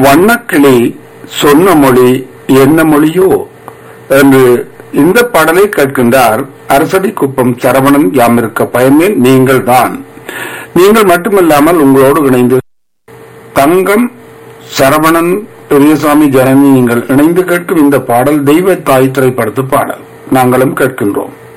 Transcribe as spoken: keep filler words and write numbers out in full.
வண்ணக்கிளி சொன்ன மொழி என்ன மொழியோ என்று இந்த பாடலை கேட்கின்றார் அரசடி குப்பம் சரவணன். யாமிருக்க பயமேன் நீங்கள் தான். நீங்கள் மட்டுமல்லாமல் உங்களோடு இணைந்து தங்கம், சரவணன், பெரியசாமி, ஜனனி நீங்கள் இணைந்து கேட்கும் இந்த பாடல் தெய்வ தாய் திரைப்படத்து பாடல். நாங்களும் கேட்கின்றோம்.